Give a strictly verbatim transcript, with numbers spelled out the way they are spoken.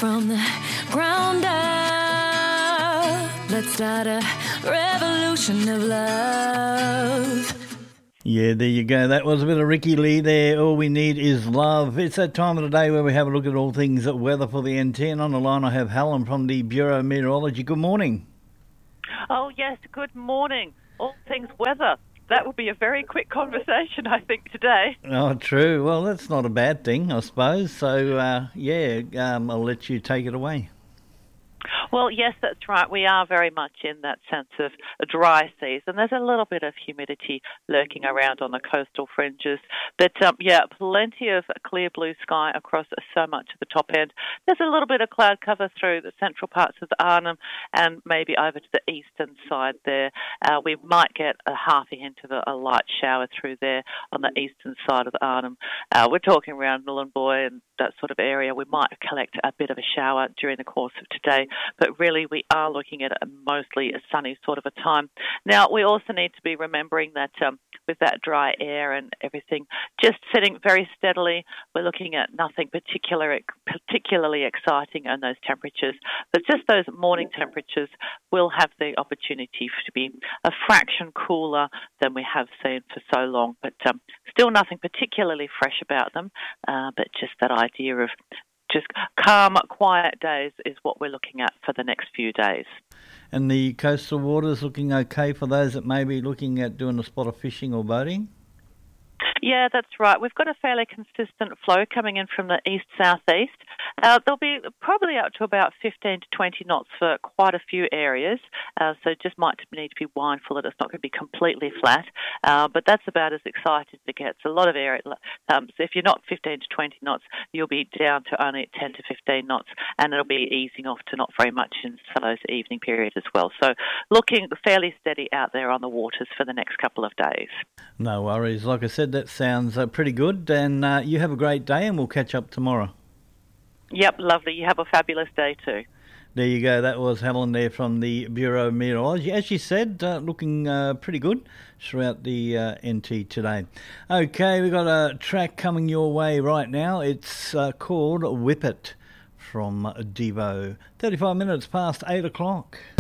from the ground up. Let's start a revolution of love. Yeah, there you go. That was a bit of Ricky Lee there. All we need is love. It's that time of the day where we have a look at all things weather for the N T. And on the line I have Helen from the Bureau of Meteorology. Good morning. Oh, yes, good morning. All things weather. That will be a very quick conversation, I think, today. Oh, true. Well, that's not a bad thing, I suppose. So, uh, yeah, um, I'll let you take it away. Well, yes, that's right. We are very much in that sense of a dry season. There's a little bit of humidity lurking around on the coastal fringes. But, um, yeah, plenty of clear blue sky across so much of the top end. There's a little bit of cloud cover through the central parts of Arnhem and maybe over to the eastern side there. Uh, we might get a half a hint of a, a light shower through there on the eastern side of Arnhem. Uh, we're talking around Nhulunbuy and that sort of area. We might collect a bit of a shower during the course of today. But really, we are looking at a mostly a sunny sort of a time. Now, we also need to be remembering that um, with that dry air and everything, just sitting very steadily, we're looking at nothing particular, particularly exciting on those temperatures. But just those morning temperatures will have the opportunity to be a fraction cooler than we have seen for so long. But um, still nothing particularly fresh about them, uh, but just that idea of just calm, quiet days is what we're looking at for the next few days. And the coastal waters looking okay for those that may be looking at doing a spot of fishing or boating? Yeah, that's right. We've got a fairly consistent flow coming in from the east-southeast. Uh, there'll be probably up to about fifteen to twenty knots for quite a few areas, uh, so just might need to be mindful that it's not going to be completely flat, uh, but that's about as excited as it gets. A lot of area, um, so if you're not fifteen to twenty knots, you'll be down to only ten to fifteen knots, and it'll be easing off to not very much in those evening period as well. So looking fairly steady out there on the waters for the next couple of days. No worries. Like I said, that sounds uh, pretty good, and uh, you have a great day, and we'll catch up tomorrow. Yep, lovely. You have a fabulous day too. There you go. That was Helen there from the Bureau of Meteorology. As she said, uh, looking uh, pretty good throughout the uh, N T today. Okay, we've got a track coming your way right now. It's uh, called Whip It from Devo. thirty-five minutes past eight o'clock.